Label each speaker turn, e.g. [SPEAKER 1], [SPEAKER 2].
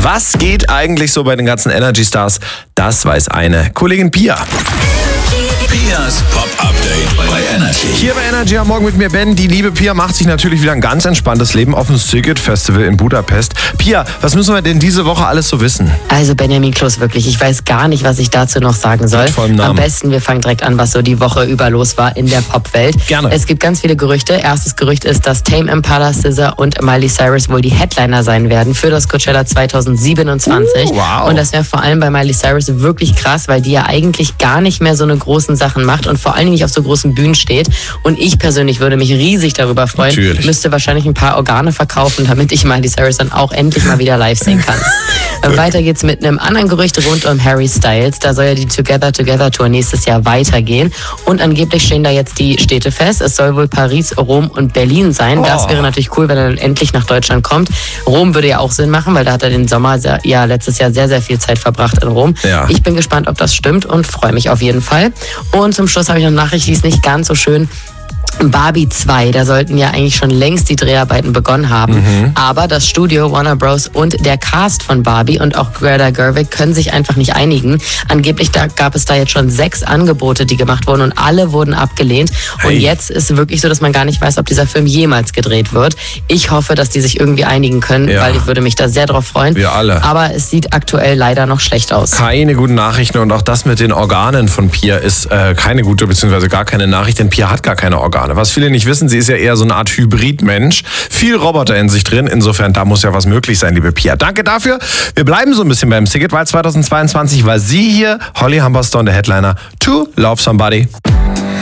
[SPEAKER 1] Was geht eigentlich so bei den ganzen Energy Stars? Das weiß eine Kollegin Pia.
[SPEAKER 2] Pias Pop-Update bei Energy.
[SPEAKER 1] Hier bei Energy am Morgen mit mir Ben. Die liebe Pia macht sich natürlich wieder ein ganz entspanntes Leben auf dem Szigет Festival in Budapest. Pia, was müssen wir denn diese Woche alles so wissen?
[SPEAKER 3] Also Benjamin Kloß, wirklich, ich weiß gar nicht, was ich dazu noch sagen soll.
[SPEAKER 1] Mit vollem Namen.
[SPEAKER 3] Am besten, wir fangen direkt an, was so die Woche über los war in der Popwelt.
[SPEAKER 1] Gerne.
[SPEAKER 3] Es gibt ganz viele Gerüchte. Erstes Gerücht ist, dass Tame Impala, SZA und Miley Cyrus wohl die Headliner sein werden für das Coachella 2027.
[SPEAKER 1] Wow.
[SPEAKER 3] Und das wäre vor allem bei Miley Cyrus wirklich krass, weil die ja eigentlich gar nicht mehr so eine großen Sachen macht und vor allen Dingen nicht auf so großen Bühnen steht. Und ich persönlich würde mich riesig darüber freuen.
[SPEAKER 1] Natürlich.
[SPEAKER 3] Müsste wahrscheinlich ein paar Organe verkaufen, damit ich Miley Cyrus dann auch endlich mal wieder live sehen kann. Weiter geht's mit einem anderen Gerücht rund um Harry Styles. Da soll ja die Together Tour nächstes Jahr weitergehen. Und angeblich stehen da jetzt die Städte fest. Es soll wohl Paris, Rom und Berlin sein. Das wäre natürlich cool, wenn er dann endlich nach Deutschland kommt. Rom würde ja auch Sinn machen, weil da hat er den Sommer letztes Jahr sehr, sehr viel Zeit verbracht in Rom.
[SPEAKER 1] Ja.
[SPEAKER 3] Ich bin gespannt, ob das stimmt und freue mich auf jeden Fall. Und zum Schluss habe ich noch eine Nachricht, die ist nicht ganz so schön. Barbie 2, da sollten ja eigentlich schon längst die Dreharbeiten begonnen haben. Aber das Studio Warner Bros. Und der Cast von Barbie und auch Greta Gerwig können sich einfach nicht einigen. Angeblich gab es da jetzt schon 6 Angebote, die gemacht wurden und alle wurden abgelehnt.
[SPEAKER 1] Hey.
[SPEAKER 3] Und jetzt ist es wirklich so, dass man gar nicht weiß, ob dieser Film jemals gedreht wird. Ich hoffe, dass die sich irgendwie einigen können,
[SPEAKER 1] Ja.
[SPEAKER 3] weil ich würde mich da sehr drauf freuen.
[SPEAKER 1] Wir alle.
[SPEAKER 3] Aber es sieht aktuell leider noch schlecht aus.
[SPEAKER 1] Keine guten Nachrichten und auch das mit den Organen von Pia ist keine gute bzw. gar keine Nachricht, denn Pia hat gar keine Organe. Was viele nicht wissen, sie ist ja eher so eine Art Hybridmensch. Viel Roboter in sich drin, insofern da muss ja was möglich sein, liebe Pia. Danke dafür. Wir bleiben so ein bisschen beim Szigет, weil 2022 war sie hier, Holly Humberstone, der Headliner, To Love Somebody.